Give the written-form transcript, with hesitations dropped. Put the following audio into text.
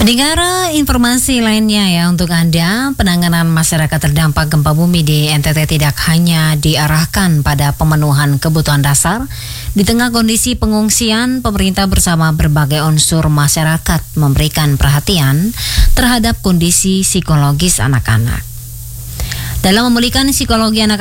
Pendengar, informasi lainnya ya untuk Anda, penanganan masyarakat terdampak gempa bumi di NTT tidak hanya diarahkan pada pemenuhan kebutuhan dasar. Di tengah kondisi pengungsian, pemerintah bersama berbagai unsur masyarakat memberikan perhatian terhadap kondisi psikologis anak-anak. Dalam memulihkan psikologi anak